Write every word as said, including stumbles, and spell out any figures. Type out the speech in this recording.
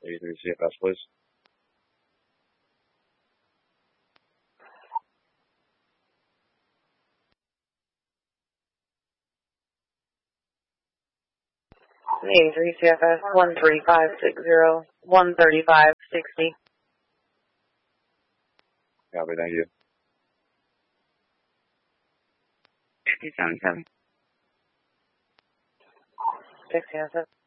eighty-three C F S, please. eighty-three C F S, one three five six zero, one thirty-five sixty. Copy, thank you. fifty seventy-seven. sixty-seven.